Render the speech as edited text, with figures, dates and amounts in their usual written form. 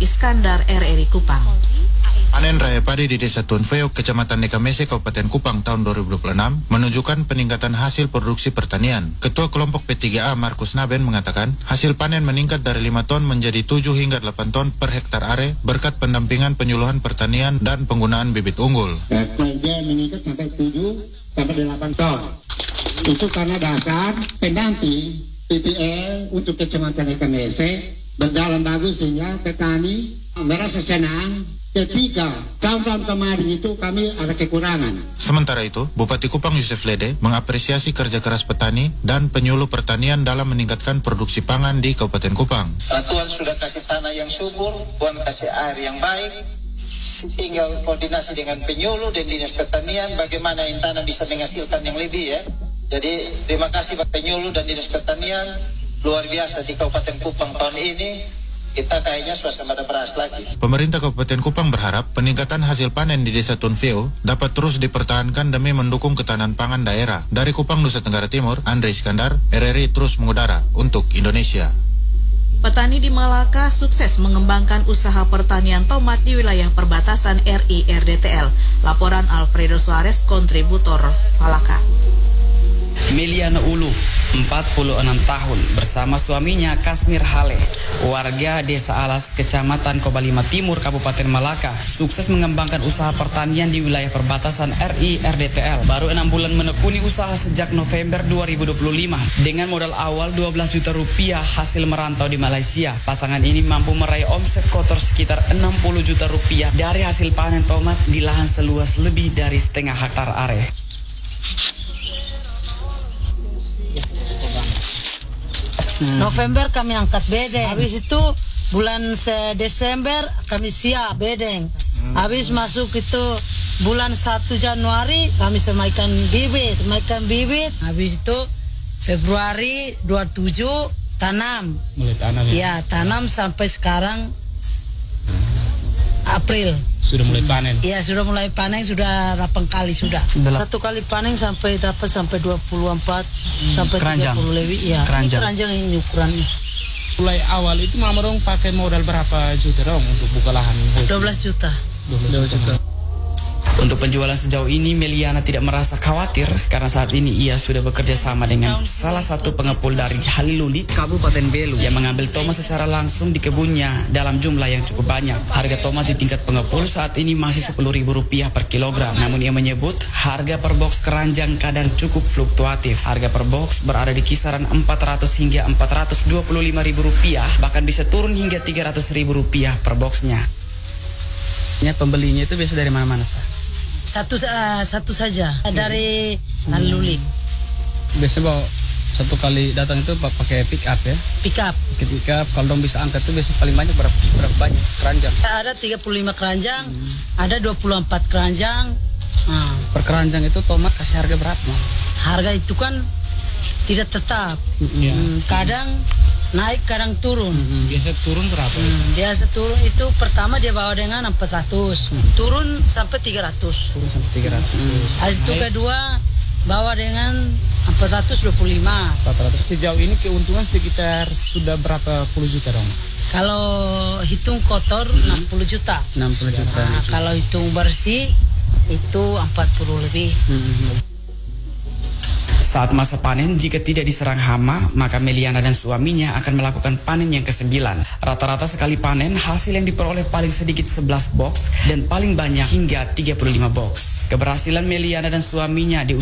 Iskandar, RRI Kupang. Panen raya padi di Desa Tunfeo, Kecamatan Nekamese, Kabupaten Kupang tahun 2026 menunjukkan peningkatan hasil produksi pertanian. Ketua kelompok P3A Markus Naben mengatakan hasil panen meningkat dari 5 ton menjadi 7 hingga 8 ton per hektar are berkat pendampingan penyuluhan pertanian dan penggunaan bibit unggul. Dia meningkat sampai 7 sampai 8 ton. Itu karena dasar pendamping PPL untuk Kecamatan Nekamese berjalan bagus sehingga petani merasa senang. Ketika tahun-tahun kemarin itu kami ada kekurangan. Sementara itu, Bupati Kupang Yusef Lede mengapresiasi kerja keras petani dan penyuluh pertanian dalam meningkatkan produksi pangan di Kabupaten Kupang. Tuhan sudah kasih tanah yang subur, Tuhan kasih air yang baik, tinggal koordinasi dengan penyuluh dan dinas pertanian bagaimana yang tanah bisa menghasilkan yang lebih ya. Jadi terima kasih Pak penyuluh dan dinas pertanian, luar biasa di Kabupaten Kupang tahun ini. Kita kayaknya suasana beras lagi. Pemerintah Kabupaten Kupang berharap peningkatan hasil panen di Desa Tunfeo dapat terus dipertahankan demi mendukung ketahanan pangan daerah. Dari Kupang, Nusa Tenggara Timur, Andre Iskandar, RRI terus mengudara untuk Indonesia. Petani di Malaka sukses mengembangkan usaha pertanian tomat di wilayah perbatasan RI RDTL. Laporan Alfredo Suarez, kontributor Malaka. Meliana Ulu, 46 tahun, bersama suaminya Kasmir Hale, warga Desa Alas, Kecamatan Kobalima Timur, Kabupaten Malaka, sukses mengembangkan usaha pertanian di wilayah perbatasan RI RDTL. Baru 6 bulan menekuni usaha sejak November 2025. Dengan modal awal 12 juta rupiah hasil merantau di Malaysia, pasangan ini mampu meraih omset kotor sekitar 60 juta rupiah dari hasil panen tomat di lahan seluas lebih dari setengah hektar are. November kami angkat bedeng. Habis itu bulan Desember kami siap bedeng. Habis masuk itu bulan 1 Januari kami semaikan bibit. Habis itu Februari 27 tanam. Mulai tanam ya? Ya, tanam sampai sekarang April. Sudah mulai panen? Iya, sudah mulai panen, sudah 8 kali sudah. Satu kali panen sampai dapat sampai 24 sampai keranjang. 30 lebih. Iya, keranjang ini ukurannya. Mulai awal itu Mama Rong pakai modal berapa juta Rong untuk buka lahan? 12 juta. 12 juta. Untuk penjualan sejauh ini, Meliana tidak merasa khawatir karena saat ini ia sudah bekerja sama dengan salah satu pengepul dari Halilulit, Kabupaten Belu, yang mengambil tomat secara langsung di kebunnya dalam jumlah yang cukup banyak. Harga tomat di tingkat pengepul saat ini masih Rp10.000 per kilogram. Namun ia menyebut harga per box keranjang kadang cukup fluktuatif. Harga per box berada di kisaran Rp400 hingga Rp425.000, bahkan bisa turun hingga Rp300.000 per boxnya. Pembelinya itu biasa dari mana-mana, Sah? Satu saja dari Halilulit. Biasa bawa satu kali datang itu pakai pick up ya? Pick up. Kalau dong bisa angkat itu biasa paling banyak berapa banyak keranjang? Ada 35 keranjang, ada 24 keranjang. Per keranjang itu tomat kasih harga berapa? Harga itu kan tidak tetap. Kadang naik, kadang turun. Biasa turun berapa? Biasa turun itu pertama dia bawa dengan 400, turun sampai 300. Turun sampai 300. Habis itu kedua bawa dengan 425. 400. Sejauh ini keuntungan sekitar sudah berapa puluh juta dong? Kalau hitung kotor 60 juta. 60 juta. Nah, kalau hitung bersih itu 40 lebih. Saat masa panen, jika tidak diserang hama, maka Meliana dan suaminya akan melakukan panen yang ke-9. Rata-rata sekali panen, hasil yang diperoleh paling sedikit 11 box dan paling banyak hingga 35 box. Keberhasilan Meliana dan suaminya di